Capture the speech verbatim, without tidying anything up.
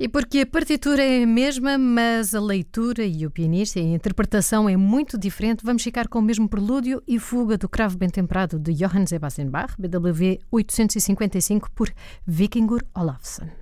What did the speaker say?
E porque a partitura é a mesma, mas a leitura e o pianista e a interpretação é muito diferente, vamos ficar com o mesmo prelúdio e fuga do Cravo Bem Temperado de Johann Sebastian Bach, B W V oitocentos e cinquenta e cinco, por Víkingur Olafsson.